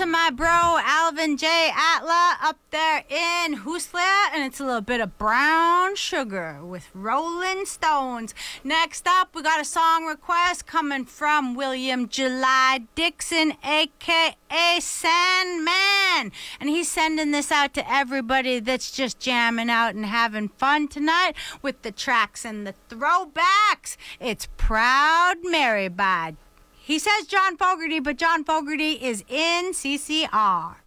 to my bro Alvin J. Atla up there in Hooslia, and it's a little bit of Brown Sugar with Rolling Stones. Next up, we got a song request coming from William July Dixon, a.k.a. Sandman, and he's sending this out to everybody that's just jamming out and having fun tonight with the tracks and the throwbacks. It's Proud Mary by, he says John Fogerty, but John Fogerty is in CCR.